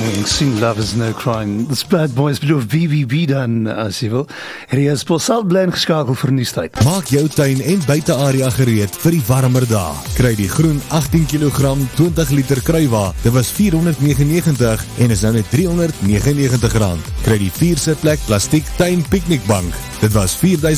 Seen Love is No Crime. Dis Bad Boys bedoel BBB dan, as jy wil. Hier is Bosal bly ingeskakel vir nuustyd. Maak jou tuin en buitearea gereed vir die warmer dae. Kry die groen 18 kg 20 liter kruiwa. Dit was R499 en is nou net R399. Kry die 4-sitplek plastiek tuin piknikbank. Dit was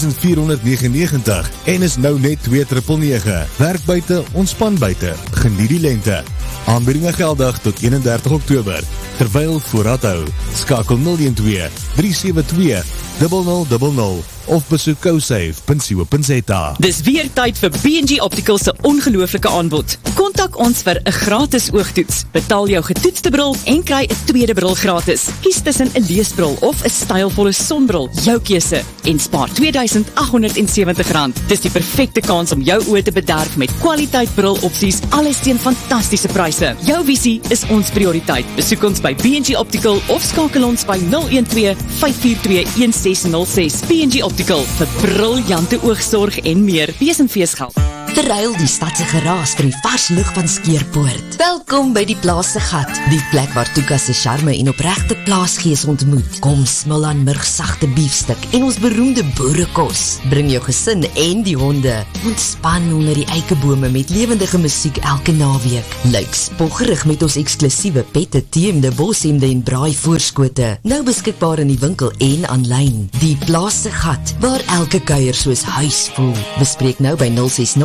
R4,499 en is nou net R2,999. Werk buite, ontspan buite. Geniet die lente. Aanbiedinge geldig tot 31 Oktober. Terwyl voorraad hou. Skakel 012 372 0000 of besoek cosafe.co.za. Dis weer tyd vir B&G Optical se ongelooflike aanbod. Kontak ons vir 'n gratis oogtoets. Betaal jou getoetste bril en kry 'n tweede bril gratis. Kies tussen 'n leesbril of 'n stylvolle sonbril, jou keuse, en spaar R2,870. Dis die perfekte kans om jou oë te bederf met kwaliteit brilopsies, alles teen fantastiese pryse. Jou visie is ons prioriteit. Besoek ons by B&G Optical of skakel ons by 012 542 1606. B&G Optical vir briljante oogsorg en meer. Besenfeesgeld. Verruil die stadse geraas vir die vars lug van Skeerpoort. Welkom by die Plaas se Gat, die plek waar Tuka se charme en opregte plaasgees ontmoet. Kom smil aan murgsagte biefstuk en ons beroemde boerekos. Bring jou gesin en die honde. Ontspan onder die eikebome met lewendige musiek elke naweek. Lyk spoggerig met ons eksklusiewe pette, teemde, boshemde en braai voorskote. Nou beskikbaar in die winkel en aanlyn. Die Plaas se Gat, waar elke kuier soos huis voel. Bespreek nou by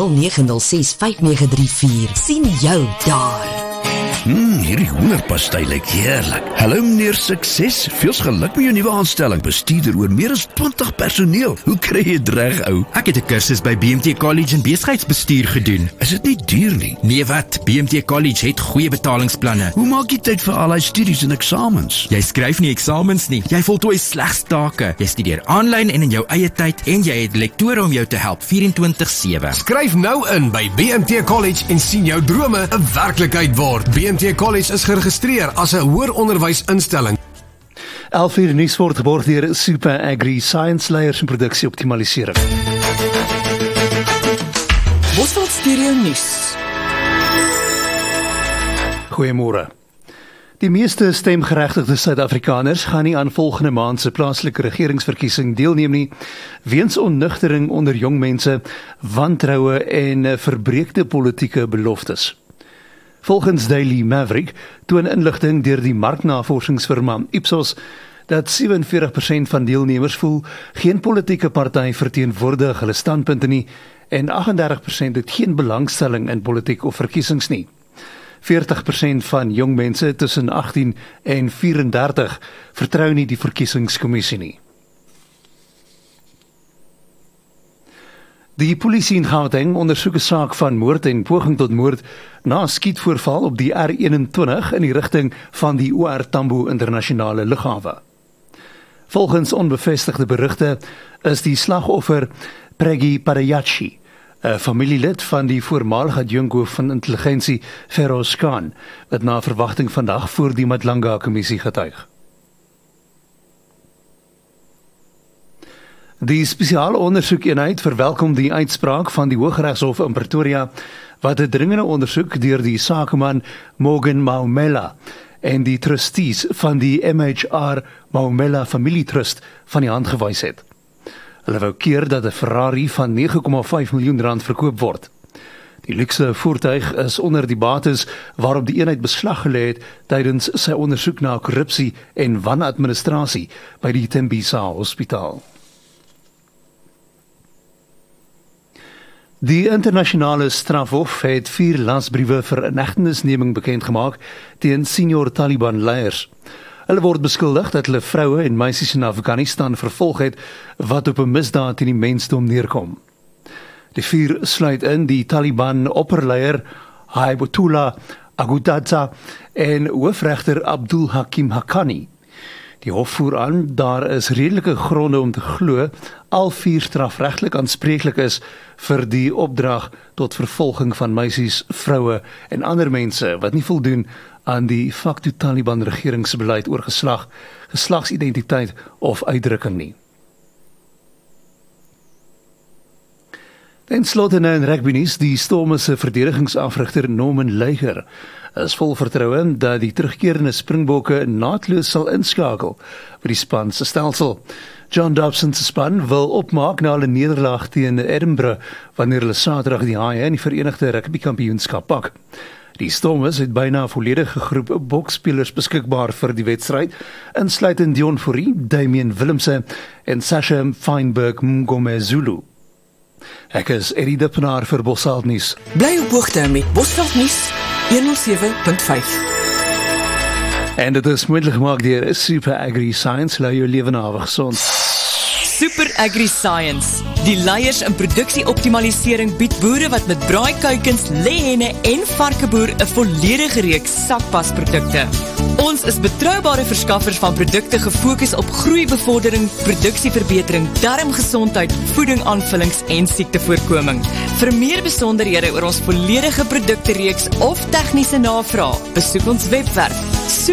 060-906-5934. Sien jou daar. Hierdie hoenderpastei lyk heerlik. Hallo meneer Sukses, veels geluk met jou nuwe aanstelling. Bestuurder oor meer as 20 personeel. Hoe kry jy dit reg, ou? Ek het 'n kursus by BMT College in besigheidsbestuur gedoen. Is dit nie duur nie? Nee wat, BMT College het goeie betalingsplanne. Hoe maak jy tyd vir al die studies en eksamens? Jy skryf nie eksamens nie, jy voltooi slegs take. Jy studeer aanlyn en in jou eie tyd en jy het lektore om jou te help 24/7. Skryf nou in by BMT College en sien jou drome 'n werklikheid word. BMT College is geregistreer as 'n hoër onderwysinstelling. 11:00 nuus word geborg deur Super Agri Science leiers en produksie optimalisering. Bosveld Stereo Nuus. Goeiemôre. Die meeste stemgeregtigde Suid-Afrikaners gaan nie aan volgende maand se plaaslike regeringsverkiesing deelneem nie, weens onnugtering onder jong mense, wantroue en verbreekte politieke beloftes. Volgens Daily Maverick toon inligting deur die marknavorsingsfirma Ipsos dat 47% van deelnemers voel geen politieke party verteenwoordig hulle standpunte nie en 38% het geen belangstelling in politiek of verkiesings nie. 40% van jong mense tussen 18 en 34 vertrou nie die verkiesingskommissie nie. Die polisie in Gauteng ondersoek 'n saak van moord en poging tot moord na 'n skietvoorval op die R21 in die rigting van die OR Tambo internasionale lughawe. Volgens onbevestigde berigte is die slagoffer Pregi Parayachi, 'n familielid van die voormalige adjunkhoof van intelligensie Feroz Khan, wat na verwagting vandag voor die Madlanga-kommissie getuig. Die spesiale ondersoekeenheid verwelkom die uitspraak van die Hooggeregshof in Pretoria wat 'n dringende ondersoek deur die sakeman Morgan Maumela en die trustees van die MHR Maumela Familietrust van die hand gewys het. Hulle wou keer dat 'n Ferrari van R9,5 miljoen verkoop word. Die luukse voertuig is onder die bates waarop die eenheid beslag gelê het tydens sy ondersoek na korrupsie en wanadministrasie by die Tembisa Hospitaal. Die internasionale strafhof het 4 lasbriewe vir inhegtenisneming bekend gemaak teen senior Taliban leiers. Hulle word beskuldig dat hulle vroue en meisies in Afghanistan vervolg het wat op 'n misdaad teen die mensdom neerkom. Die 4 sluit in die Taliban opperleier Haibatullah Agudaza en hoofregter Abdul Hakim Haqqani. Die hof voer aan, daar is redelike gronde om te glo al 4 strafregtelik aanspreeklik is vir die opdrag tot vervolging van meisies, vroue en ander mense wat nie voldoen aan die facto Taliban regeringsbeleid oor geslag, geslagsidentiteit of uitdrukking nie. En slotte nou in rugbynuus, die Storm se verdedigingsafrigter Norman Luiger is vol vertroue dat die terugkerende Springbokke naadloos sal inskakel by die span se stelsel. John Dobson se span wil opmaak na hulle nederlaag teen Edinburgh wanneer hulle Saterdag die Haie in die Verenigde Rugbykampioenskap pak. Die Stormers het byna 'n volledige groep boksspelers beskikbaar vir die wedstryd, insluitend Dion Fourie, Damien Willemse en Sasha Feinberg-Mngomezulu. Ek is Eddie Dippenaar vir Bosveld Nuus. Bly op hoogte met Bosveld Nuus 107.5. En dit is moontlik gemaak deur Super Agri Science, lei jou lewe nawe gesond. Super Agri Science. Die leiers in produksieoptimalisering bied boere wat met braaikuikens, lêhenne en varkeboer 'n volledige reeks sakpasprodukte. Ons is betroubare verskaffers van produkte gefokus op groeibevordering, produksieverbetering, darmgesondheid, voedingaanvullings en siektevoorkoming. Vir meer besonderhede oor ons volledige produktereeks of tegniese navraag, besoek ons webwerf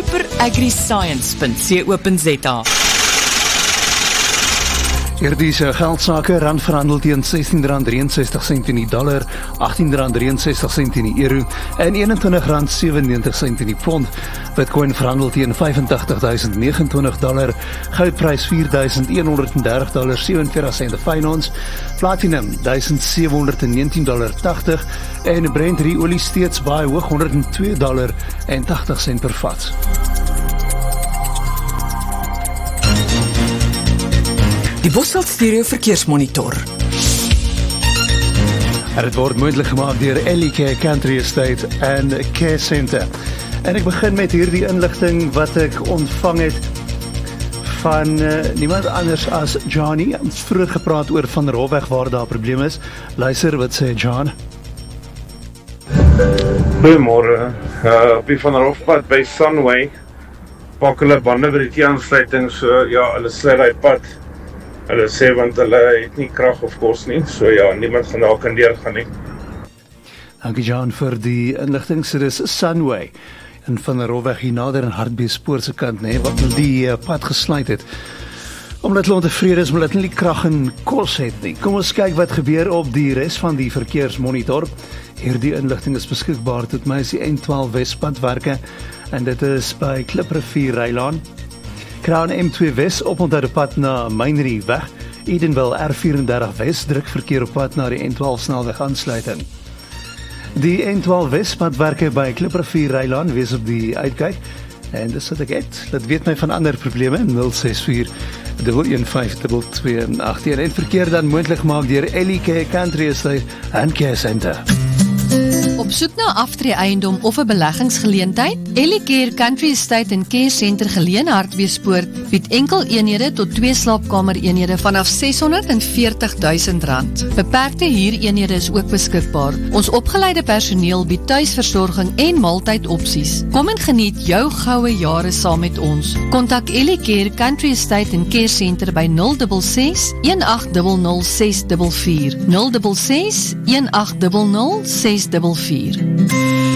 superagriscience.co.za. Hierdie is geldsake, rand verhandel teen R16.63 in die dollar, R18.63 in die euro en R21.97 in die pond. Bitcoin verhandel teen $85.029, goudprys $4.130.47 fyn ons, platinum $1.719.80 en Brent olie steeds baie hoog, $102.80 per vat. Die Bosveld Stereo Verkeersmonitor. Dit word moontlik gemaak deur Ellie Country Estate en Care Center. En ek begin met hierdie inligting wat ek ontvang het van niemand anders as Johnny. Ons het vroeër gepraat oor Van der Hofweg waar daar 'n probleem is. Luister wat sê John. Goeiemôre. Op die Van der Hofpad by Sunway pak hulle bande by die aansluiting, so ja, hulle sluit daai pad. Hulle sê want hulle het nie krag of kos nie, so ja, niemand gaan daar kan deurgaan nie. Dankie John vir die inligting. So dis Sunway en Van der Hofweg hier nader in Hartbeespoort se kant, nee, wat die pad gesluit het. Omdat hulle ontevrede is, omdat hulle nie krag en kos het nie. Kom ons kyk wat gebeur op die res van die verkeersmonitor. Hierdie inligting is beskikbaar tot my is die N12 Wespadwerke en dit is by Kliprivier Rylaan. Crown M2 Wes op onder die pad na Mainrie weg. Edenville R34 Wes druk verkeer op pad na die N12 snelweg aansluiting. Die N12 Wespadwerke by Kliprivier Rylaan wees op die uitkyk. En dis wat ek het. Dit weet my van ander probleme 064 1152218 en verkeer dan moontlik maak deur Ellie Country Estate en Care Center. Op soek na aftree eiendom of 'n beleggingsgeleentheid? Ellicare Country Estate en Care Center geleë in Hartbeespoort bied enkel eenhede tot 2 slaapkamer eenhede vanaf R640.000. Beperkte huureenhede is ook beskikbaar. Ons opgeleide personeel bied tuisversorging en maaltydopsies. Kom en geniet jou goue jare saam met ons. Kontak Ellicare Country Estate en Care Center by 066 1800 644 066 1800 644.